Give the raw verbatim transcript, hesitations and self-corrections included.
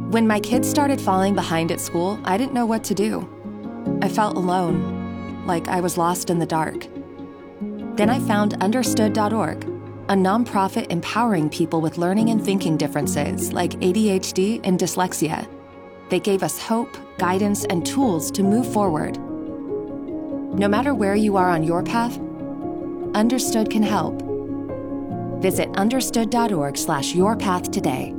When my kids started falling behind at school, I didn't know what to do. I felt alone, like I was lost in the dark. Then I found Understood dot org, a nonprofit empowering people with learning and thinking differences like A D H D and dyslexia. They gave us hope, guidance, and tools to move forward. No matter where you are on your path, Understood can help. Visit understood dot org slash your path today.